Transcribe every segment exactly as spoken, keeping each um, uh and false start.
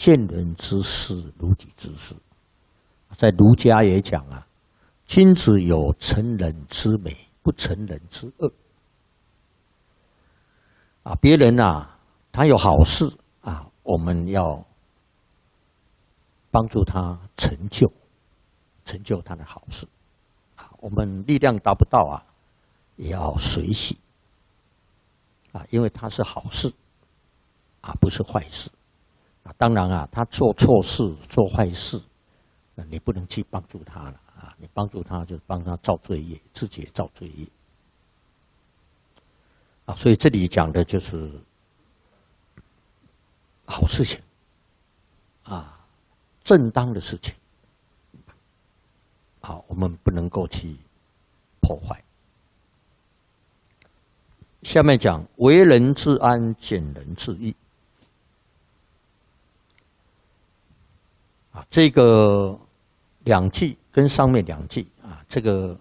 见人之事，如己之事。在儒家也讲啊，君子有成人之美，不成人之恶。啊，别人啊，他有好事啊，我们要帮助他成就，成就他的好事。啊，我们力量达不到啊，也要随喜。啊，因为他是好事，啊，不是坏事。啊，当然啊，他做错事、做坏事，那你不能去帮助他了啊！你帮助他，就帮他造罪业，自己也造罪业。啊，所以这里讲的就是好事情，啊，正当的事情，啊，我们不能够去破坏。下面讲为人之安，见人之义。啊，这个两句跟上面两句啊，这个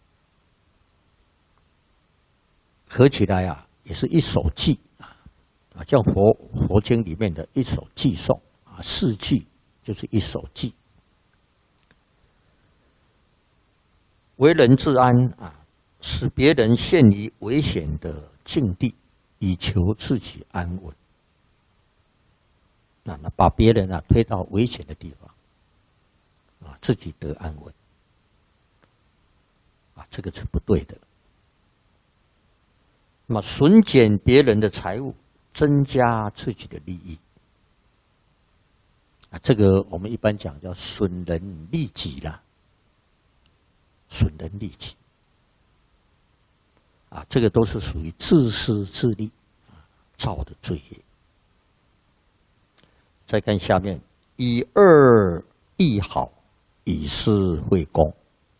合起来啊，也是一首偈啊，啊，叫佛佛经里面的一首偈颂啊，四句就是一首偈。为人之安啊，使别人陷于危险的境地，以求自己安稳。那那把别人啊推到危险的地方，啊，自己得安稳，啊，这个是不对的。那么损减别人的财物，增加自己的利益，啊，这个我们一般讲叫损人利己啦，损人利己，啊，这个都是属于自私自利啊造的罪业。再看下面，以恶易好，以私会公。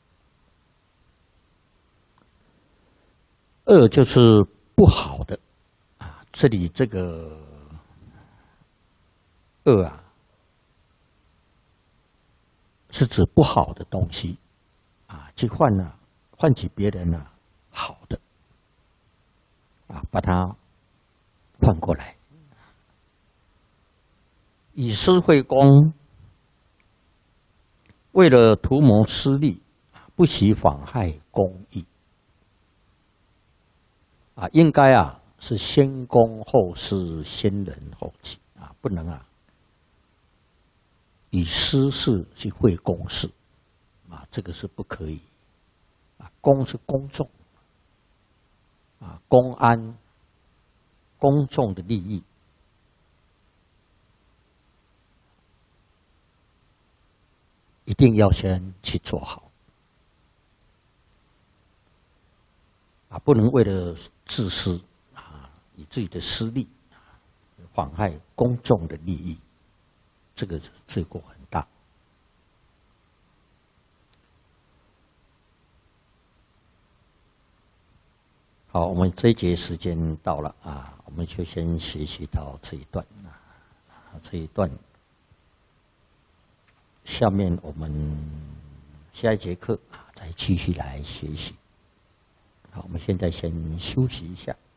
恶就是不好的啊，这里这个恶啊，是指不好的东西啊，去换呢、啊，换取别人呢、啊、好的啊，把它换过来。以私会公，为了图谋私利，不惜妨害公义。啊，应该啊是先公后私，先人后己啊，不能啊以私事去会公事啊，这个是不可以啊。公是公众啊，公安公众的利益。一定要先去做好啊，不能为了自私啊，以自己的私利啊，妨害公众的利益，这个罪过很大。好，我们这一节时间到了啊，我们就先学习到这一段啊，这一段。下面我们下一节课啊，再继续来学习。好，我们现在先休息一下。